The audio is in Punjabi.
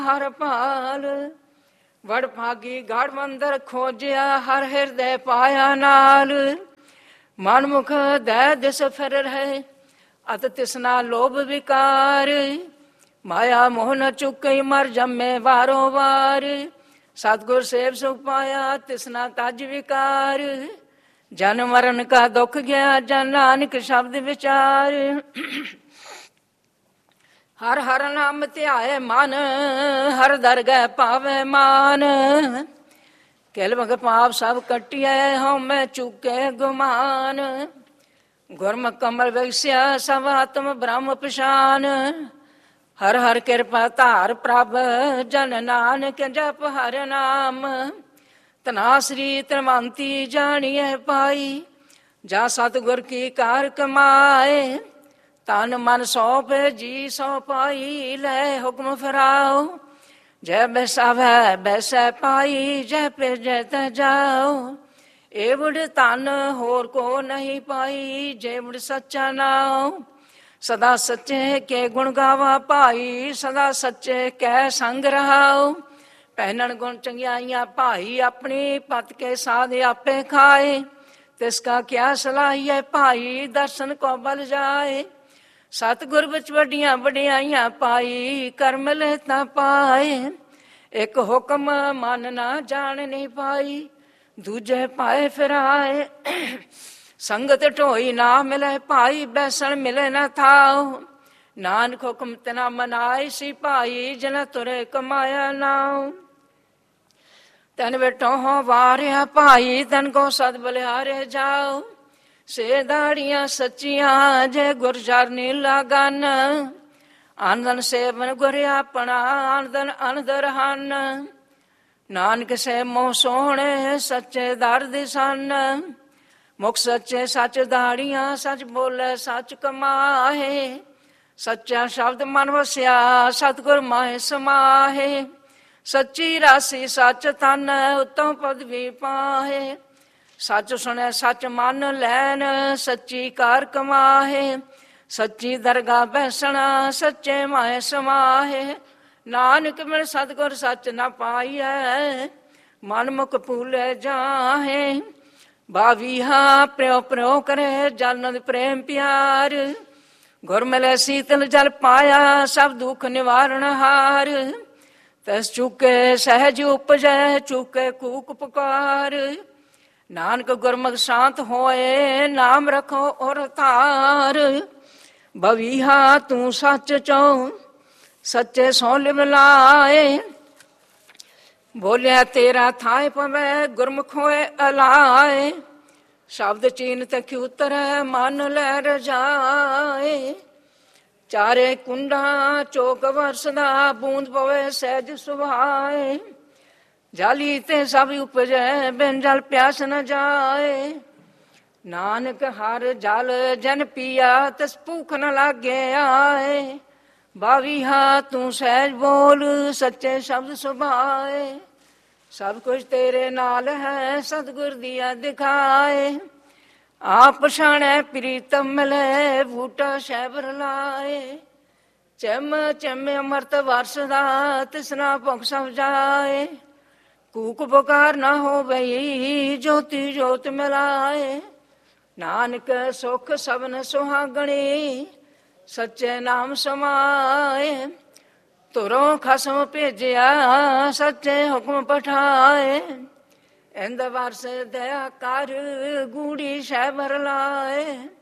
ਹਰ ਭਾਲ ਵਡ ਭਾਗੀ ਗੜ ਮੰਦਰ ਖੋਜਿਆ, ਹਰ ਹਿਰਦੇ ਪਾਇਆ ਨਾਲ। ਮਨਮੁਖ ਦੈ ਦਿਸ ਫਿਰ ਰਹੇ, ਅਤ ਤਿਸਨਾ ਲੋਭ ਵਿਕਾਰ। ਮਾਇਆ ਮੋਹ ਨ ਚੁੱਕਈ, ਮਰ ਜੰਮੇ ਵਾਰੋ ਵਾਰ। ਸਤਿਗੁਰ ਸੇਵ ਸੁਖ ਪਾਇਆ, ਤਿਸਨਾ ਤਜ ਵਿਕਾਰ। ਜਨ ਮਰਨ ਕਾ ਦੁਖ ਗਿਆ, ਜਨ ਨਾਨਕ ਸ਼ਬਦ ਵਿਚਾਰ। ਹਰ ਹਰ ਨਾਮ ਧਿਆਏ ਮਨ, ਹਰ ਦਰਗਹਿ ਪਾਵੇ ਮਾਨ। ਕਿਲ ਮਗ ਪਾਪ ਸਭ ਕਟਿਐ, ਹਉ ਮੈਂ ਚੁਕੇ ਗੁਮਾਨ। ਗੁਰਮੁਖ ਕਮਲ ਵਿਗਸਿਆ, ਸਭ ਆਤਮ ਬ੍ਰਹਮ ਪਛਾਨ। ਹਰ ਹਰ ਕਿਰਪਾ ਧਾਰ ਪ੍ਰਭ, ਜਨ ਨਾਨਕ ਜਪ ਹਰ ਨਾਮ। ਤਨਾਸਰੀ ਤਨਵੰਤੀ ਜਾਣੀਐ ਪਾਈ, ਜਾ ਸਤਿਗੁਰ ਕੀ ਕਾਰ ਕਮਾਏ। ਤਨ ਮਨ ਸੌਂਪ ਜੀ ਸੌ ਪਾਈ, ਲੈ ਹੁਕਮ ਫਰਾਓ। ਜੈ ਬੈਸਾਵੈ ਬੈਸੈ ਪਾਈ, ਜੈ ਭੇਜੈ ਤੈ ਜਾਓ। ਏਵੜ ਧਨ ਹੋਰ ਕੋ ਨਹੀਂ ਪਾਈ, ਜੇਵੜ ਸੱਚਾ ਨਾਉ। ਸਦਾ ਸੱਚੇ ਕੇ ਗੁਣ ਗਾਵਾ ਭਾਈ, ਸਦਾ ਸੱਚੇ ਕੈ ਸੰਗ ਰਹਾਉ। ਪਹਿਨਣ ਗੁਣ ਚੰਗਿਆਈਆਂ ਭਾਈ, ਆਪਣੀ ਪਤ ਕੇ ਸਾਧ ਆਪੇ ਖਾਏ। ਤਿਸ ਕਾ ਕਿਆ ਸਲਾਹੀਐ ਭਾਈ, ਦਰਸ਼ਨ ਕੋ ਬਲ ਜਾਏ। ਸਤਿਗੁਰ ਵਿੱਚ ਵੱਡੀਆਂ ਵਡਿਆਈਆਂ ਪਾਈ, ਕਰਮ ਲੈ ਤਾਂ ਪਾਏ। ਇੱਕ ਹੁਕਮ ਮਨ ਨਾ ਜਾਣ ਨਹੀਂ ਪਾਈ, ਦੂਜੇ ਪਾਏ ਫਿਰਾਏ। ਸੰਗਤ ਢੋਈ ਨਾ ਮਿਲੇ ਭਾਈ, ਬੈਸਣ ਮਿਲੇ ਨਾ ਥਾਉ। ਨਾਨਕ ਹੁਕਮ ਤਨਾ ਮਨਾਈ ਸੀ ਭਾਈ, ਜਨ ਤੁਰੇ ਕਮਾਇਆ ਨਾਉ। ਤਨ ਬੇਟੋ ਹੋ ਵਾਰਿਆ ਭਾਈ, ਤਨ ਕੋ ਸਦ ਬਲਿਹਾਰੇ ਜਾਓ। ਸੇ ਦਾੜੀਆਂ ਸੱਚੀਆਂ, ਜੇ ਗੁਰ ਚਰਨੀ ਲਾਗਨ। ਆਨੰਦਨ ਸੇਵਨ ਗੁਰ ਆਪਣਾ, ਆਨੰਦਨ ਅਨੰਦਰ ਹਨ। ਨਾਨਕ ਸੇ ਮੋਹ ਸੋਹਣੇ, ਸੱਚੇ ਦਰਦ ਸਨ। ਮੁਖ ਸੱਚੇ ਸੱਚ ਦਾੜੀਆਂ, ਸੱਚ ਬੋਲੇ ਸੱਚ ਕਮਾਹੇ। ਸੱਚਾ ਸ਼ਬਦ ਮਨ ਵਸਿਆ, ਸਤਿਗੁਰ ਮਾਹੇ ਸਮਾਹੇ। ਸੱਚੀ ਰਾਸੀ ਸੱਚ ਤਨ, ਉਤਮ ਪਦਵੀ ਪਾਹੇ। ਸੱਚ ਸੁਣੈ ਸੱਚ ਮੰਨ ਲੈਨ, ਸੱਚੀ ਕਾਰ ਕਮਾਹੇ। ਸੱਚੀ ਦਰਗਾਹ ਬੈਸਣਾ, ਸੱਚੇ ਮਾਹੇ ਸਮਾਹੇ। ਨਾਨਕ ਮਿਲ ਸਤਿਗੁਰ ਸੱਚ ਨਾ ਪਾਈਐ, ਮਨ ਮੁਖ ਭੂਲੇ ਜਾਹੇ। ਬਾਵੀਹਾ ਪ੍ਰਿਉ ਪ੍ਰਿਉ ਕਰੇ, ਜਲ ਨਦ ਪ੍ਰੇਮ ਪਿਆਰ। ਗੁਰ ਮਿਲੇ ਸੀਤਲ ਜਲ ਪਾਇਆ, ਸਭ ਦੁਖ ਨਿਵਾਰਨ ਹਾਰ। ਤਸ ਚੁਕੇ ਸਹਿਜ ਉਪਜੈ, ਚੁਕੇ ਕੂਕ ਪੁਕਾਰ। ਨਾਨਕ ਗੁਰਮੁਖ ਸ਼ਾਂਤ ਹੋਏ, ਨਾਮ ਰਖੋ ਔਰ ਧਾਰ। ਬਵੀਹਾ ਤੂੰ ਸੱਚ ਚਉ, ਸੱਚੇ ਸੋ ਲਿਵ ਲਾਏ। ਬੋਲਿਆ ਤੇਰਾ ਥਾਇ ਪਵੈ, ਗੁਰਮੁਖ ਹੋਏ ਅਲਾਏ। ਸ਼ਬਦ ਚੀਨ ਤਕ ਉਤਰੈ, ਮਨ ਲੈ ਰਜਾਏ। ਚਾਰੇ ਕੁੰਡਾ ਚੋਕ ਵਰਸਦਾ, ਬੂੰਦ ਪਵੇ ਸਹਿਜ ਸੁਭਾਏ। ਜਾਲੀ ਤੇ ਸਭ ਉਪਜੈ, ਬਿਨ ਜਲ ਪਿਆਸ ਨ ਜਾਏ। ਨਾਨਕ ਹਰ ਜਲ ਜਨ ਪੀਆ, ਤਿਸ ਭੂਖ ਨ ਲਾਗੇ ਆਏ। ਬਾਵੀਹਾ ਤੂੰ ਸਹਿਜ ਬੋਲ, ਸੱਚੇ ਸ਼ਬਦ ਸੁਭਾਏ। ਸਭ ਕੁਝ ਤੇਰੇ ਨਾਲ ਹੈ, ਸਤਿਗੁਰ ਦੀਆ ਦਿਖਾਏ। ਆਪ ਪਛਾਣੈ ਪ੍ਰੀਤਮ ਮਿਲੇ, ਬੂਟਾ ਸ਼ੈਬਰ ਲਾਏ। ਚਮ ਚਮ ਅਮਰਤ ਵਰਸਦਾ, ਤਿਸਨਾ ਭੁਖ ਸਭ ਜਾਏ। ਕੂਕ ਪੁਕਾਰ ਨਾ ਹੋਵਈ, ਜੋਤੀ ਜੋਤ ਮਿਲਾਏ। ਨਾਨਕ ਸੁਖ ਸਭਨ ਸੁਹਾਗਣੀ, ਸੱਚੇ ਨਾਮ ਸਮਾਏ। ਤੁਰੋਂ ਖਸਮ ਭੇਜਿਆ, ਸੱਚੇ ਹੁਕਮ ਪਠਾਏ। ਇੰਦ ਵਰਸ ਦਇਆ ਕਰ, ਗੂੜੀ ਸ਼ੈਬਰ ਲਾਏ।